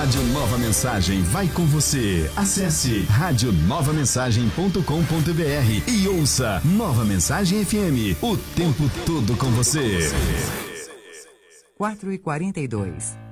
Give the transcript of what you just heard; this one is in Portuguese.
Rádio Nova Mensagem vai com você. Acesse radionovamensagem.com.br e ouça Nova Mensagem FM, o tempo todo com você. 4h42.